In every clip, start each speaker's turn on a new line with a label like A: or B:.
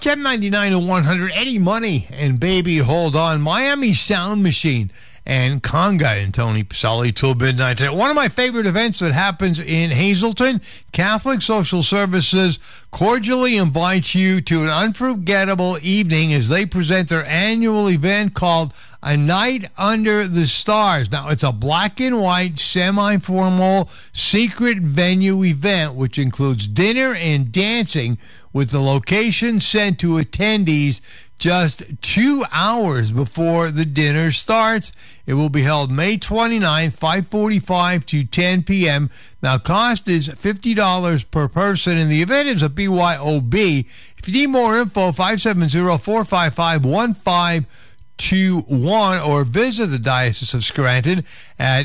A: Chem 99 and 100, Eddie Money and Baby Hold On, Miami Sound Machine, and Conga and Tony Pacelli till midnight today. One of my favorite events that happens in Hazleton, Catholic Social Services cordially invites you to an unforgettable evening as they present their annual event called A Night Under the Stars. Now, it's a black and white, semi-formal, secret venue event, which includes dinner and dancing, with the location sent to attendees just 2 hours before the dinner starts. It will be held May 29th, 5:45 to 10 p.m. Now, cost is $50 per person, and the event is a BYOB. If you need more info, 570-455-1521, or visit the Diocese of Scranton at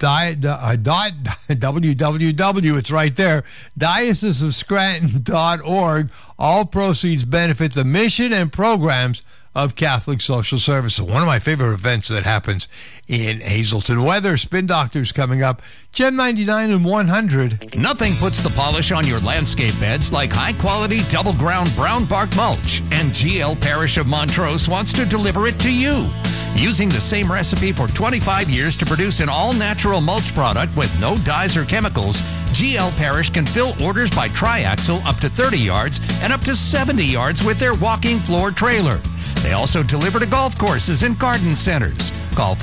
A: www, it's right there, dioceseofscranton.org. All proceeds benefit the mission and programs of Catholic Social Services. One of my favorite events that happens in Hazleton. Weather, Spin Doctors coming up. Chem 99 and 100.
B: Nothing puts the polish on your landscape beds like high-quality double-ground brown bark mulch, and GL Parish of Montrose wants to deliver it to you. Using the same recipe for 25 years to produce an all-natural mulch product with no dyes or chemicals, GL Parish can fill orders by triaxle up to 30 yards and up to 70 yards with their walking floor trailer. They also deliver to golf courses and garden centers. Call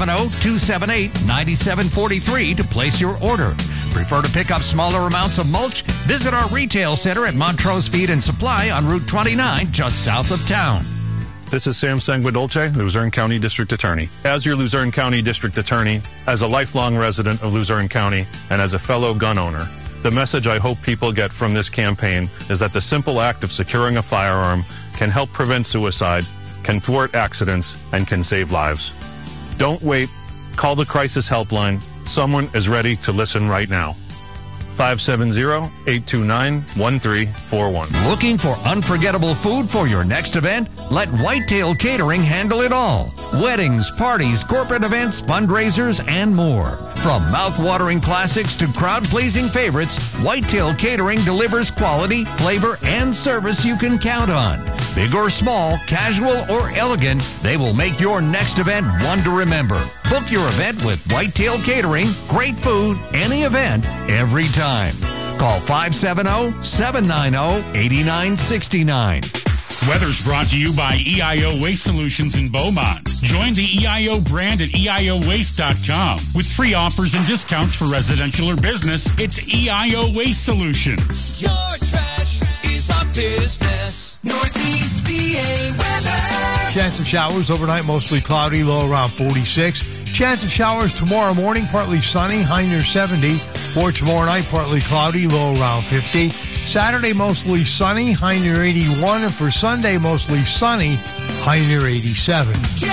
B: 570-278-9743 to place your order. Prefer to pick up smaller amounts of mulch? Visit our retail center at Montrose Feed and Supply on Route 29, just south of town.
C: This is Sam Sanguidolce, Luzerne County District Attorney. As your Luzerne County District Attorney, as a lifelong resident of Luzerne County, and as a fellow gun owner, the message I hope people get from this campaign is that the simple act of securing a firearm can help prevent suicide, can thwart accidents, and can save lives. Don't wait. Call the crisis helpline. Someone is ready to listen right now. 570-829-1341.
B: Looking for unforgettable food for your next event? Let Whitetail Catering handle it all. Weddings, parties, corporate events, fundraisers, and more. From mouth-watering classics to crowd-pleasing favorites, Whitetail Catering delivers quality, flavor, and service you can count on. Big or small, casual or elegant, they will make your next event one to remember. Book your event with Whitetail Catering. Great food, any event, every time. Call 570-790-8969.
D: Weather's brought to you by EIO Waste Solutions in Beaumont. Join the EIO brand at EIOWaste.com. With free offers and discounts for residential or business, it's EIO Waste Solutions.
E: Your trash is our business. Northeast PA weather.
A: Chance of showers overnight, mostly cloudy, low around 46. Chance of showers tomorrow morning, partly sunny, high near 70. For tomorrow night, partly cloudy, low around 50. Saturday, mostly sunny, high near 81. And for Sunday, mostly sunny, high near 87.